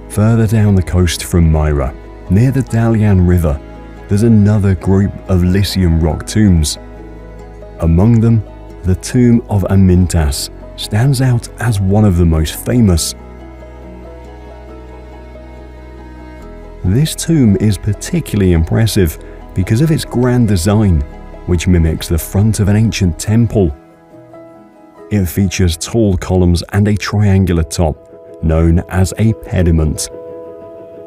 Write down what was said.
Further down the coast from Myra, near the Dalian River, there's another group of Lycian rock tombs. Among them, the tomb of Amyntas stands out as one of the most famous. This tomb is particularly impressive because of its grand design, which mimics the front of an ancient temple. It features tall columns and a triangular top, known as a pediment.